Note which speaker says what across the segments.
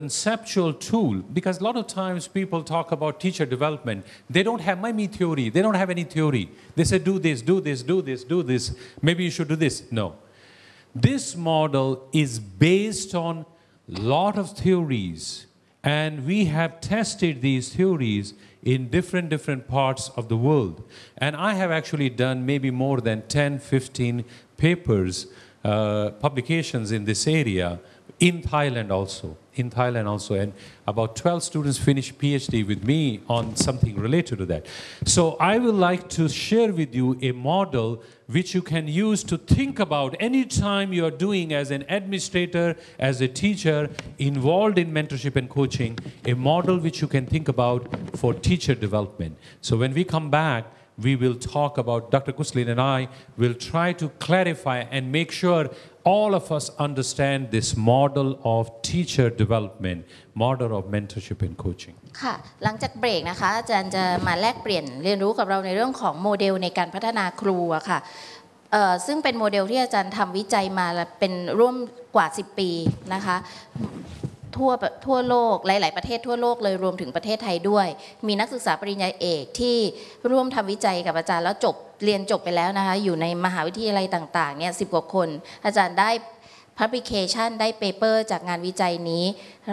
Speaker 1: conceptual tool, because a lot of times people talk about teacher development. They don't have any theory. They don't have any theory. They say, do this, do this, do this, do this. Maybe you should do this. No. This model is based on a lot of theories, and we have tested these theories in different parts of the world. And I have actually done maybe more than 10, 15 papers, publications in this area, in Thailand also, and about 12 students finished PhD with me on something related to that. So I would like to share with you a model which you can use to think about anytime you are doing as an administrator, as a teacher, involved in mentorship and coaching, a model which you can think about for teacher development. So when we come back, we will talk about, Dr. Kuslin and I will try to clarify and make sure all of us understand this model of teacher development, model of mentorship and coaching.
Speaker 2: ค่ะหลังจากเบรกนะคะอาจารย์จะมาแลกเปลี่ยนเรียนรู้กับเราในเรื่องของโมเดลในการพัฒนาครูอะค่ะซึ่งเป็นโมเดลที่อาจารย์ทำวิจัยมาเป็นร่วมกว่า10ปีนะคะทั่วโลกหลายๆประเทศทั่วโลกเลยรวมถึงประเทศไทยด้วยมีนักศึกษาปริญญาเอกที่ร่วมทำวิจัยกับอาจารย์แล้วเรียนจบไปแล้วนะคะอยู่ในมหาวิทยาลัยต่างๆเนี่ย10 กว่าคนอาจารย์ได้ publication ได้ paper จากงานวิจัยนี้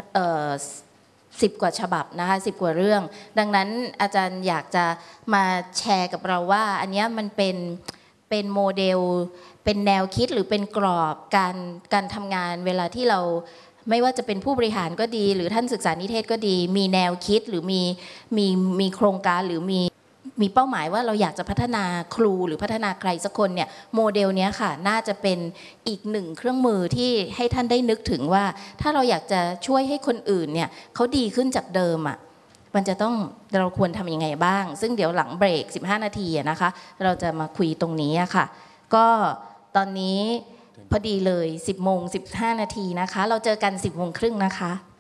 Speaker 2: 10 กว่าฉบับนะคะ10 กว่าเรื่องดังนั้นอาจารย์อยากจะมาแชร์กับเราว่าอันนี้มันเป็นโมเดลเป็นแนวคิดหรือเป็นกรอบการทำงานเวลาที่เราไม่ว่าจะเป็นผู้บริหารก็ดีหรือท่านศึกษานิเทศก็ดีมีแนวคิดหรือมีโครงการหรือมีเป้าหมายว่าเราอยากจะพัฒนาครูหรือพัฒนาใครสักคนเนี่ยโมเดลนี้ค่ะน่าจะเป็นอีกหนึ่งเครื่องมือที่ให้ท่านได้นึกถึงว่าถ้าเราอยากจะช่วยให้คนอื่นเนี่ยเขาดีขึ้นจากเดิมอ่ะมันจะต้องเราควรทำยังไงบ้างซึ่งเดี๋ยวหลังเบรก15 นาทีนะคะเราจะมาคุยตรงนี้ค่ะก็ตอนนี้พอดีเลย10:15 นาทีนะคะเราเจอกัน10:30นะคะ